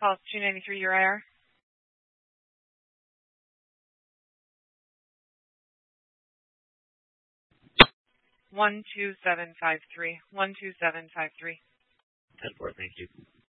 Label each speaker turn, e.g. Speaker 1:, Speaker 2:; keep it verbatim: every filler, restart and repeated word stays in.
Speaker 1: Call two ninety-three, your I R. One two seven five three. One two seven five three.
Speaker 2: ten four, thank you.